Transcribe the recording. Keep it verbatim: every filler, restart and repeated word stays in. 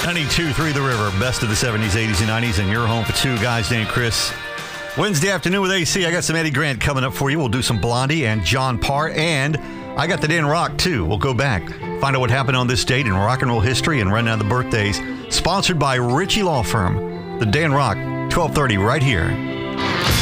ninety-two point three The River, best of the seventies, eighties, and nineties, and you're home for two guys named Chris. Wednesday afternoon with A C, I got some Eddie Grant coming up for you. We'll do some Blondie and John Parr, and I got the Dan Rock, too. We'll go back, find out what happened on this date in rock and roll history, and run down the birthdays. Sponsored by Ritchie Law Firm. The Dan Rock, twelve thirty, right here